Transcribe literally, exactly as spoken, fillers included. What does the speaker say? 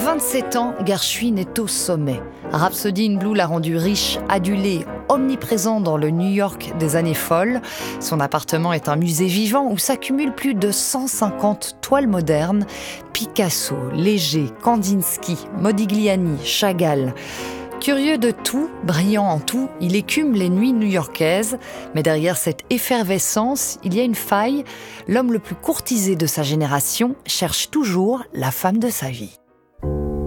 vingt-sept ans, Gershwin est au sommet. Rhapsody in Blue l'a rendu riche, adulé, omniprésent dans le New York des années folles. Son appartement est un musée vivant où s'accumulent plus de cent cinquante toiles modernes. Picasso, Léger, Kandinsky, Modigliani, Chagall. Curieux de tout, brillant en tout, il écume les nuits new-yorkaises. Mais derrière cette effervescence, il y a une faille. L'homme le plus courtisé de sa génération cherche toujours la femme de sa vie.